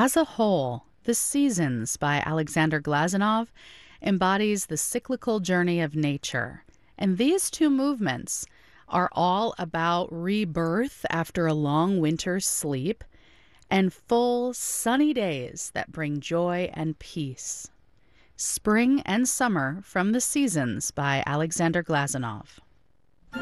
As a whole, The Seasons by Alexander Glazunov embodies the cyclical journey of nature. And these two movements are all about rebirth after a long winter's sleep and full, sunny days that bring joy and peace. Spring and Summer from The Seasons by Alexander Glazunov.